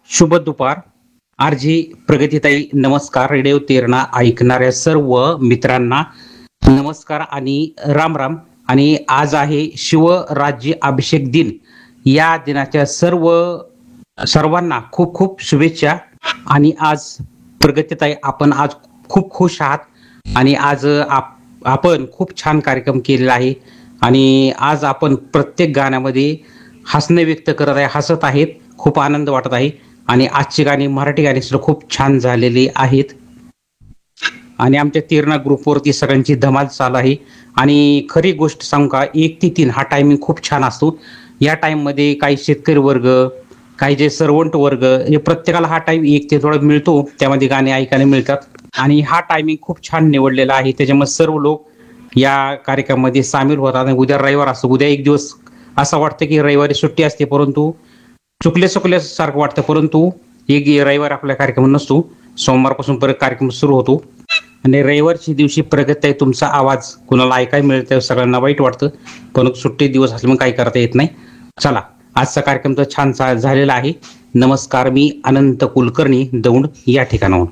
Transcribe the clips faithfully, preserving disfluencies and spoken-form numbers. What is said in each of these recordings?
शुभ दुपार. आरजी प्रगतीताई नमस्कार. रेडिओ तेरणा ऐकणाऱ्या सर्व मित्रांना नमस्कार आणि राम राम. आणि आज आहे शिवराज्य अभिषेक दिन. या दिनाच्या सर्व सर्वांना खूप खूप शुभेच्छा. आणि आज प्रगतीताई आपण आज खूप खुश आहात आणि आज आप आपण खूप छान कार्यक्रम केलेला आहे. आणि आज आपण प्रत्येक गाण्यामध्ये हसणे व्यक्त करत आहे, हसत आहेत, खूप आनंद वाटत आहे. आणि आजची गाणी मराठी गाणी सुद्धा खूप छान झालेली आहेत. आणि आमच्या तेरणा ग्रुपवरती सगळ्यांची धमाल चालू आहे. आणि खरी गोष्ट सांगू का, एक ते तीन हा टायमिंग खूप छान असतो. या टाईममध्ये काही शेतकरी वर्ग, काही जे सर्वंट वर्ग, हे प्रत्येकाला हा टाईम एक ते थोडा मिळतो, त्यामध्ये गाणे ऐकायला मिळतात. आणि हा टायमिंग खूप छान निवडलेला आहे, त्याच्यामुळे सर्व लोक या कार्यक्रमामध्ये सामील होतात. आणि उद्या रविवार असतो, उद्या एक दिवस असं वाटतं की रविवारी सुट्टी असते, परंतु चुकले चुकले सारखं वाटतं. परंतु एक रविवार आपला कार्यक्रम नसतो, सोमवारपासून परत कार्यक्रम सुरू होतो. आणि रविवारच्या दिवशी प्रगती तुमचा आवाज कुणाला ऐकायला मिळतं, सगळ्यांना वाईट वाटतं, पण सुट्टी दिवस असल्यामुळे काही करता येत नाही. चला, आजचा कार्यक्रम तर छान झालेला आहे. नमस्कार. मी अनंत कुलकर्णी, दौंड या ठिकाणाहून.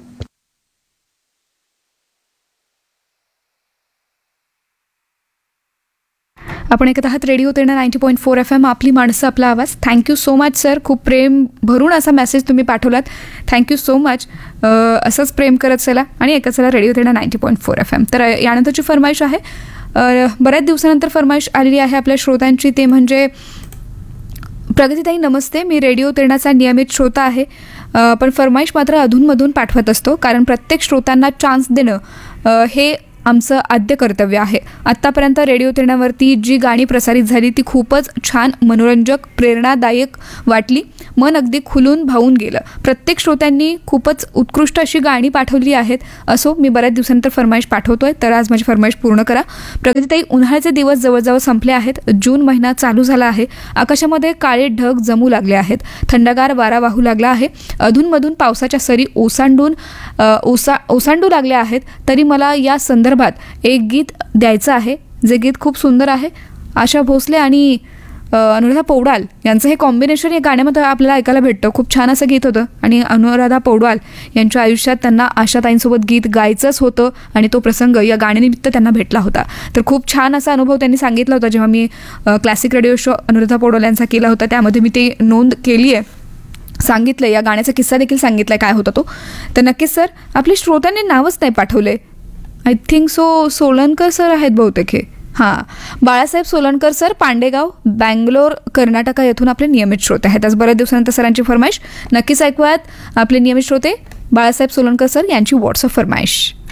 आपण ऐकत आहात radio Terna ninety point four F M, आपली माणसं आपला आवाज. थँक्यू सो मच सर, खूप प्रेम भरून असा मेसेज तुम्ही पाठवलात. Thank you so much. असंच प्रेम करत चला आणि ऐकत चला radio Terna ninety point four F M. तर यानंतरची फरमाईश आहे, बऱ्याच दिवसानंतर फरमाईश आलेली आहे आपल्या श्रोत्यांची, ते म्हणजे प्रगतीताई नमस्ते, मी रेडिओ तेरणाचा नियमित श्रोता आहे, पण फरमाईश मात्र अधूनमधून पाठवत असतो, कारण प्रत्येक श्रोत्यांना चान्स देणं हे आमचं आद्य कर्तव्य आहे. आत्तापर्यंत रेडिओ तेरणावरती जी गाणी प्रसारित झाली ती खूपच छान, मनोरंजक, प्रेरणादायक वाटली. मन अगदी खुलून भावून गेलं. प्रत्येक श्रोत्यांनी खूपच उत्कृष्ट अशी गाणी पाठवली आहेत. असो, मी बऱ्याच दिवसानंतर फरमाईश पाठवतोय, तर आज माझी फरमाईश पूर्ण करा. प्रगतीताई, उन्हाळ्याचे दिवस जवळजवळ संपले आहेत. जून महिना चालू झाला आहे. आकाशामध्ये काळे ढग जमू लागले आहेत. थंडगार वारा वाहू लागला आहे. अधूनमधून पावसाच्या सरी ओसांडून ओसा ओसांडू लागल्या आहेत. तरी मला या संदर्भात एक गीत द्यायचं आहे, जे गीत खूप सुंदर आहे. आशा भोसले आणि अनुराधा पौडवाल यांचं हे कॉम्बिनेशन या गाण्यामध्ये आपल्याला ऐकायला भेटतं. खूप छान असं गीत होतं. आणि अनुराधा पौडवाल यांच्या आयुष्यात त्यांना आशाताईंसोबत गीत गायचंच होतं आणि तो प्रसंग या गाण्यानिमित्त त्यांना भेटला होता. तर खूप छान असा अनुभव त्यांनी सांगितला होता. जेव्हा मी classic radio show Anuradha Paudwal यांचा केला होता, त्यामध्ये मी ते नोंद केली आहे, सांगितलं, या गाण्याचा किस्सा देखील सांगितला काय होता तो. तर नक्कीच सर, आपल्या श्रोत्यांनी नावच नाही पाठवले. I think so Solankar sir आहेत बहुतेक हे. हां, बाळासाहेब सोलनकर सर, पांडेगाव, बँगलोर, कर्नाटका येथून आपले नियमित श्रोते आहेत. आज बऱ्याच दिवसानंतर सरांची फरमाईश नक्कीच ऐकूयात. आपले नियमित श्रोते बाळासाहेब सोलनकर सर यांची व्हॉट्सअप फरमाईश.